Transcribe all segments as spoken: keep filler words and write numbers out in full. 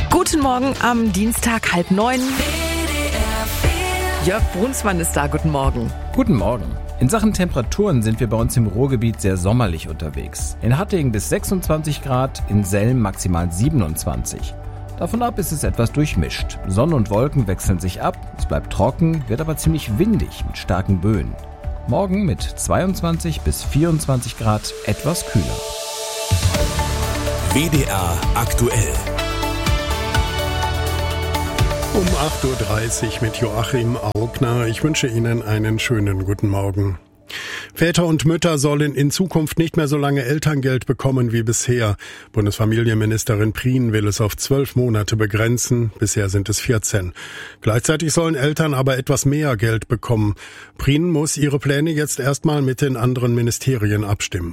Guten Morgen am Dienstag, halb neun. Jörg Brunsmann ist da, guten Morgen. Guten Morgen. In Sachen Temperaturen sind wir bei uns im Ruhrgebiet sehr sommerlich unterwegs. In Hattingen bis sechsundzwanzig Grad, in Selm maximal siebenundzwanzig. Davon ab ist es etwas durchmischt. Sonne und Wolken wechseln sich ab, es bleibt trocken, wird aber ziemlich windig mit starken Böen. Morgen mit zweiundzwanzig bis vierundzwanzig Grad etwas kühler. W D R aktuell. Um acht Uhr dreißig mit Joachim Augner. Ich wünsche Ihnen einen schönen guten Morgen. Väter und Mütter sollen in Zukunft nicht mehr so lange Elterngeld bekommen wie bisher. Bundesfamilienministerin Prien will es auf zwölf Monate begrenzen. Bisher sind es vierzehn. Gleichzeitig sollen Eltern aber etwas mehr Geld bekommen. Prien muss ihre Pläne jetzt erstmal mit den anderen Ministerien abstimmen.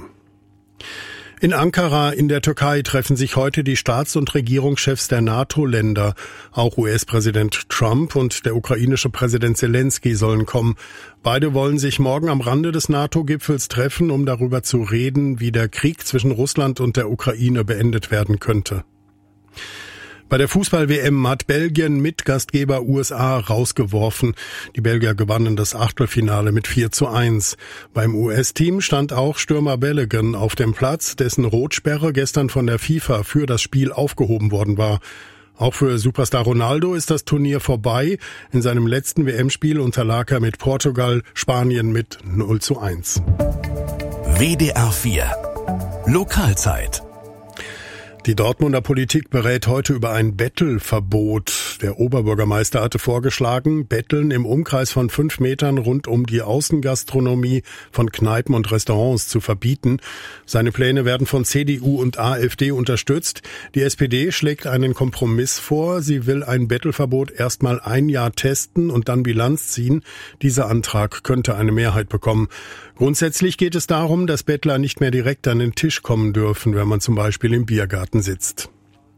In Ankara in der Türkei treffen sich heute die Staats- und Regierungschefs der NATO-Länder. Auch U S-Präsident Trump und der ukrainische Präsident Zelensky sollen kommen. Beide wollen sich morgen am Rande des NATO-Gipfels treffen, um darüber zu reden, wie der Krieg zwischen Russland und der Ukraine beendet werden könnte. Bei der Fußball-W M hat Belgien Mitgastgeber U S A rausgeworfen. Die Belgier gewannen das Achtelfinale mit vier zu eins. Beim U S-Team stand auch Stürmer Balogun auf dem Platz, dessen Rotsperre gestern von der FIFA für das Spiel aufgehoben worden war. Auch für Superstar Ronaldo ist das Turnier vorbei. In seinem letzten W M-Spiel unterlag er mit Portugal Spanien mit null zu eins. W D R vier Lokalzeit. Die Dortmunder Politik berät heute über ein Bettelverbot. Der Oberbürgermeister hatte vorgeschlagen, Betteln im Umkreis von fünf Metern rund um die Außengastronomie von Kneipen und Restaurants zu verbieten. Seine Pläne werden von C D U und A f D unterstützt. Die S P D schlägt einen Kompromiss vor. Sie will ein Bettelverbot erstmal ein Jahr testen und dann Bilanz ziehen. Dieser Antrag könnte eine Mehrheit bekommen. Grundsätzlich geht es darum, dass Bettler nicht mehr direkt an den Tisch kommen dürfen, wenn man zum Beispiel im Biergarten sitzt.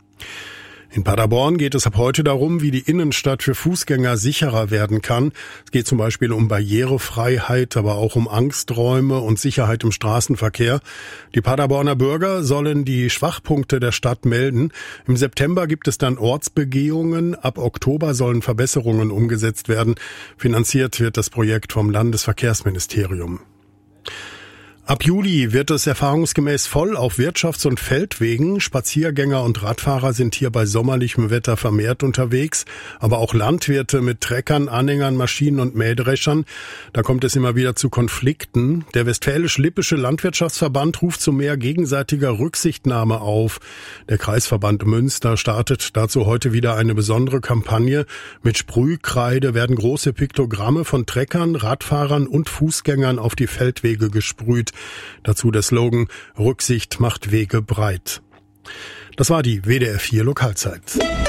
In Paderborn geht es ab heute darum, wie die Innenstadt für Fußgänger sicherer werden kann. Es geht zum Beispiel um Barrierefreiheit, aber auch um Angsträume und Sicherheit im Straßenverkehr. Die Paderborner Bürger sollen die Schwachpunkte der Stadt melden. Im September gibt es dann Ortsbegehungen. Ab Oktober sollen Verbesserungen umgesetzt werden. Finanziert wird das Projekt vom Landesverkehrsministerium. Ab Juli wird es erfahrungsgemäß voll auf Wirtschafts- und Feldwegen. Spaziergänger und Radfahrer sind hier bei sommerlichem Wetter vermehrt unterwegs, aber auch Landwirte mit Treckern, Anhängern, Maschinen und Mähdreschern. Da kommt es immer wieder zu Konflikten. Der Westfälisch-Lippische Landwirtschaftsverband ruft zu mehr gegenseitiger Rücksichtnahme auf. Der Kreisverband Münster startet dazu heute wieder eine besondere Kampagne. Mit Sprühkreide werden große Piktogramme von Treckern, Radfahrern und Fußgängern auf die Feldwege gesprüht. Dazu der Slogan Rücksicht macht Wege breit. Das war die W D R vier Lokalzeit.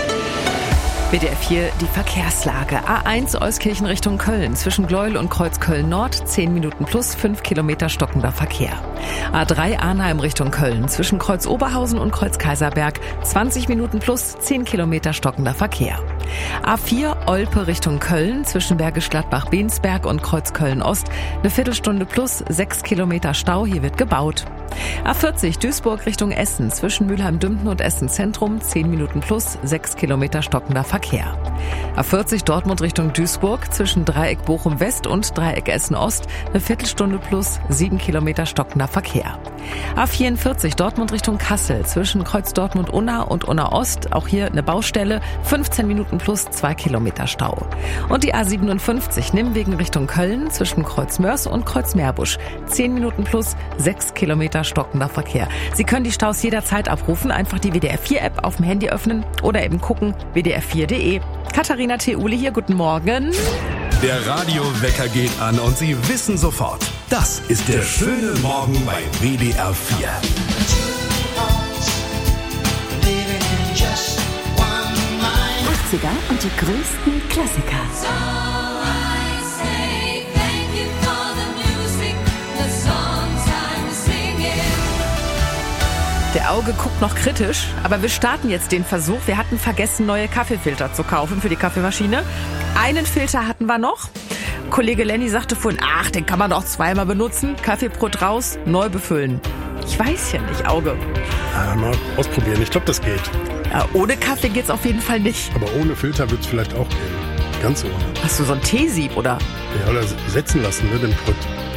W D R vier, die Verkehrslage. A eins Euskirchen Richtung Köln. Zwischen Gleuel und Kreuzköln Nord. zehn Minuten plus, fünf Kilometer stockender Verkehr. A drei Arnheim Richtung Köln. Zwischen Kreuz Oberhausen und Kreuz Kaiserberg. zwanzig Minuten plus, zehn Kilometer stockender Verkehr. A vier Olpe Richtung Köln. Zwischen Bergisch Gladbach-Bensberg und Kreuz Köln Ost. Eine Viertelstunde plus, sechs Kilometer Stau. Hier wird gebaut. A vierzig Duisburg Richtung Essen. Zwischen Mülheim-Dümpen und Essen Zentrum. zehn Minuten plus, sechs Kilometer stockender Verkehr. Verkehr. A vierzig Dortmund Richtung Duisburg, zwischen Dreieck Bochum West und Dreieck Essen Ost, eine Viertelstunde plus, sieben Kilometer stockender Verkehr. A vierundvierzig Dortmund Richtung Kassel, zwischen Kreuz Dortmund-Unna und Unna Ost, auch hier eine Baustelle, fünfzehn Minuten plus, zwei Kilometer Stau. Und die A siebenundfünfzig Nimmwegen Richtung Köln, zwischen Kreuz Mörs und Kreuz Meerbusch, zehn Minuten plus, sechs Kilometer stockender Verkehr. Sie können die Staus jederzeit abrufen, einfach die W D R vier App auf dem Handy öffnen oder eben gucken, w d r vier punkt d e. Katharina Theuli hier, guten Morgen. Der Radiowecker geht an und Sie wissen sofort, das ist der schöne Morgen bei W D R vier. achtziger und die größten Klassiker. Der Auge guckt noch kritisch, aber wir starten jetzt den Versuch. Wir hatten vergessen, neue Kaffeefilter zu kaufen für die Kaffeemaschine. Einen Filter hatten wir noch. Kollege Lenny sagte vorhin, ach, den kann man doch zweimal benutzen. Kaffeebrot raus, neu befüllen. Ich weiß ja nicht, Auge. Ah, mal ausprobieren, ich glaube, das geht. Ja, ohne Kaffee geht's auf jeden Fall nicht. Aber ohne Filter wird es vielleicht auch gehen. Ganz ohne. Hast du so ein Teesieb, oder? Ja, oder setzen lassen, ne, den Pott.